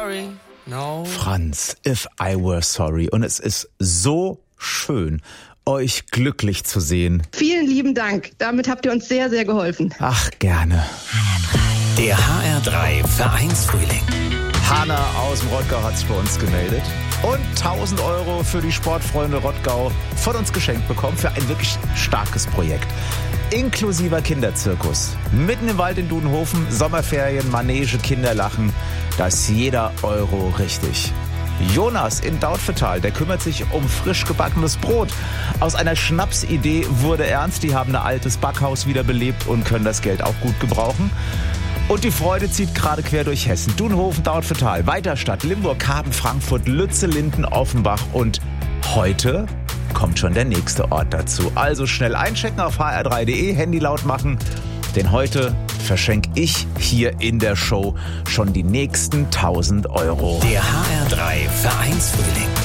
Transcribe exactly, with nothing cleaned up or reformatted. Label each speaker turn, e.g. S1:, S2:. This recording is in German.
S1: sorry, no.
S2: Franz, If I Were Sorry. Und es ist so schön, euch glücklich zu sehen.
S3: Vielen lieben Dank. Damit habt ihr uns sehr, sehr geholfen.
S2: Ach, gerne.
S4: Der H R drei Vereinsfrühling.
S2: Hanna aus dem Rottgau hat sich bei uns gemeldet und tausend Euro für die Sportfreunde Rottgau von uns geschenkt bekommen für ein wirklich starkes Projekt. Inklusiver Kinderzirkus. Mitten im Wald in Dudenhofen, Sommerferien, Manege, Kinderlachen. Da ist jeder Euro richtig. Jonas in Dautphetal, der kümmert sich um frisch gebackenes Brot. Aus einer Schnapsidee wurde ernst. Die haben ein altes Backhaus wiederbelebt und können das Geld auch gut gebrauchen. Und die Freude zieht gerade quer durch Hessen. Dudenhofen, Dautphetal, Weiterstadt, Limburg, Karben, Frankfurt, Lütze, Linden, Offenbach. Und heute kommt schon der nächste Ort dazu. Also schnell einchecken auf h r drei punkt d e, Handy laut machen. Denn heute verschenke ich hier in der Show schon die nächsten tausend Euro.
S4: Der H R drei Vereinsfrühling.